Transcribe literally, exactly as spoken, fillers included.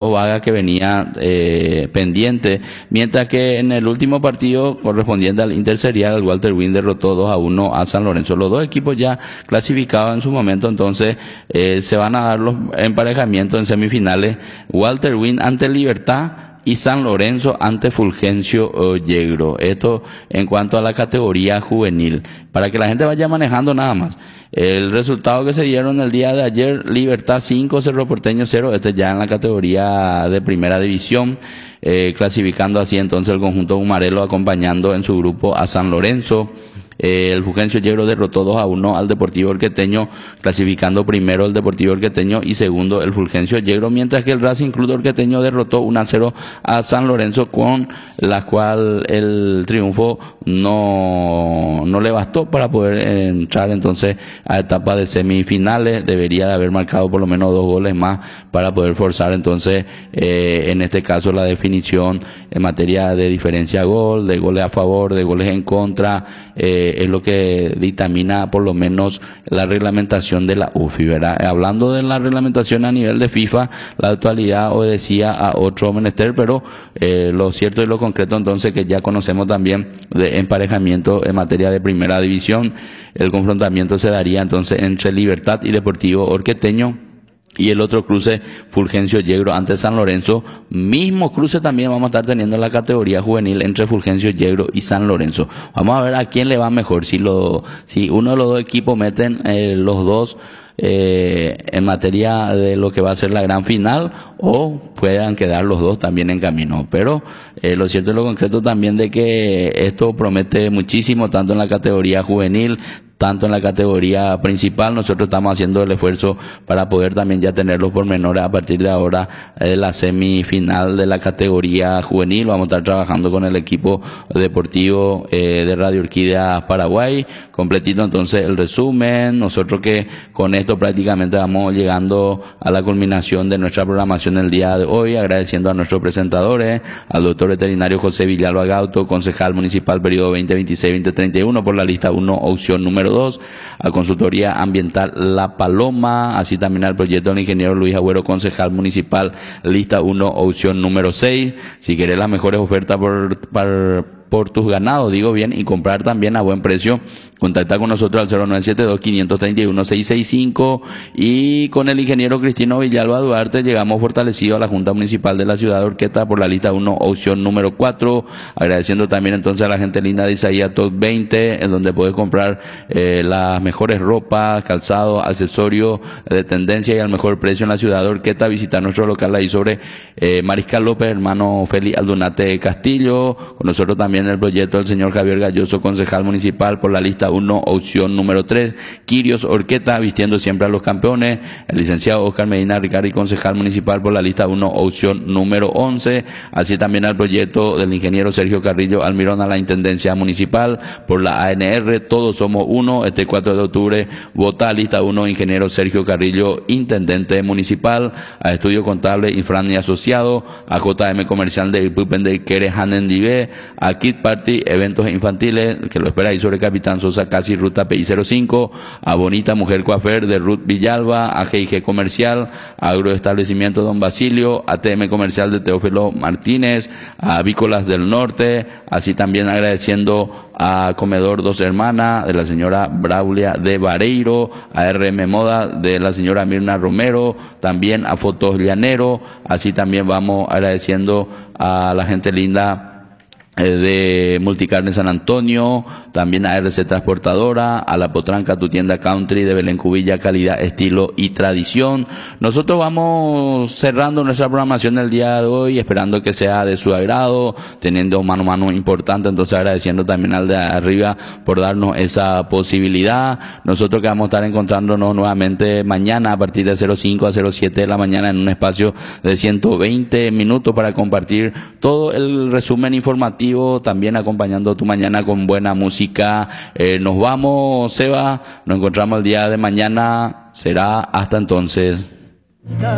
Vasco Vaga, que venía eh, pendiente, mientras que en el último partido correspondiente al Interserial, el Walter Win derrotó dos a uno a San Lorenzo. Los dos equipos ya clasificados en su momento, entonces eh, se van a dar los emparejamientos en semifinales. Walter Win ante Libertad y San Lorenzo ante Fulgencio uh, Yegro. Esto en cuanto a la categoría juvenil, para que la gente vaya manejando nada más. El resultado que se dieron el día de ayer: Libertad cinco, Cerro Porteño cero, este ya en la categoría de primera división, eh, clasificando así entonces el conjunto Humarelo, acompañando en su grupo a San Lorenzo. Eh, el Fulgencio Yegro derrotó dos a uno al Deportivo Orqueteño, clasificando primero el Deportivo Orqueteño y segundo el Fulgencio Yegro, mientras que el Racing Club Orqueteño derrotó uno a cero a San Lorenzo, con la cual el triunfo no, no le bastó para poder entrar entonces a etapa de semifinales. Debería de haber marcado por lo menos dos goles más para poder forzar entonces, eh, en este caso, la definición en materia de diferencia gol, de goles a favor, de goles en contra. eh, es lo que dictamina por lo menos la reglamentación de la U F I, ¿verdad? Hablando de la reglamentación a nivel de FIFA, la actualidad obedecía a otro menester, pero eh, lo cierto y lo concreto entonces que ya conocemos también de emparejamiento en materia de primera división. El confrontamiento se daría entonces entre Libertad y Deportivo Orqueteño, y el otro cruce Fulgencio Yegro ante San Lorenzo. Mismo cruce también vamos a estar teniendo en la categoría juvenil entre Fulgencio Yegro y San Lorenzo. Vamos a ver a quién le va mejor, si lo, si uno de los dos equipos meten eh, los dos eh, en materia de lo que va a ser la gran final, o puedan quedar los dos también en camino. Pero eh, lo cierto y lo concreto también de que esto promete muchísimo, tanto en la categoría juvenil, tanto en la categoría principal. Nosotros estamos haciendo el esfuerzo para poder también ya tener los pormenores a partir de ahora de la semifinal de la categoría juvenil. Vamos a estar trabajando con el equipo deportivo eh, de Radio Orquídea Paraguay. Completito entonces el resumen. Nosotros que con esto prácticamente vamos llegando a la culminación de nuestra programación el día de hoy, agradeciendo a nuestros presentadores, al doctor veterinario José Villalba Gauto, concejal municipal periodo veinte veintiséis veinte treinta y uno por la lista uno, opción número dos, a Consultoría Ambiental La Paloma, así también al proyecto del ingeniero Luis Agüero, concejal municipal, lista uno, opción número seis. Si querés las mejores ofertas por, por, por tus ganados, digo bien, y comprar también a buen precio, contacta con nosotros al cero nueve siete dos, cinco tres uno, seis seis cinco, y con el ingeniero Cristino Villalba Duarte llegamos fortalecidos a la Junta Municipal de la Ciudad de Orqueta por la lista uno, opción número cuatro, agradeciendo también entonces a la gente linda de Isaías Top veinte, en donde puedes comprar eh, las mejores ropas, calzado, accesorios de tendencia y al mejor precio en la Ciudad de Orqueta. Visitar nuestro local ahí sobre eh, Mariscal López, hermano Félix Aldunate Castillo. Con nosotros también el proyecto del señor Javier Galloso, concejal municipal por la lista uno, opción número tres, Quirios Orqueta, vistiendo siempre a los campeones. El licenciado Oscar Medina Ricardi, concejal municipal por la lista uno, opción número once. Así también al proyecto del ingeniero Sergio Carrillo Almirón a la Intendencia Municipal por la A N R, Todos Somos Uno. Este cuatro de octubre vota lista uno, ingeniero Sergio Carrillo, intendente municipal. A Estudio Contable Infran y Asociado, a J M Comercial de Ipupen de Quere Hanendive, a Kid Party Eventos Infantiles, que lo espera ahí sobre Capitán Sosa casi ruta P I cero cinco, a Bonita Mujer Coafer de Ruth Villalba, a G I G Comercial, a Agroestablecimiento Don Basilio, a T M Comercial de Teófilo Martínez, a Avícolas del Norte, así también agradeciendo a Comedor Dos Hermanas de la señora Braulia de Vareiro, a R M Moda de la señora Mirna Romero, también a Fotos Llanero. Así también vamos agradeciendo a la gente linda de Multicarne San Antonio, también a R C Transportadora, a La Potranca, tu tienda country de Belén Cubilla, calidad, estilo y tradición. Nosotros vamos cerrando nuestra programación del día de hoy, esperando que sea de su agrado, teniendo mano a mano importante, entonces agradeciendo también al de arriba por darnos esa posibilidad. Nosotros que vamos a estar encontrándonos nuevamente mañana a partir de cero cinco a cero siete de la mañana en un espacio de ciento veinte minutos para compartir todo el resumen informativo, también acompañando tu mañana con buena música. Eh, nos vamos, Seba, nos encontramos el día de mañana, será hasta entonces.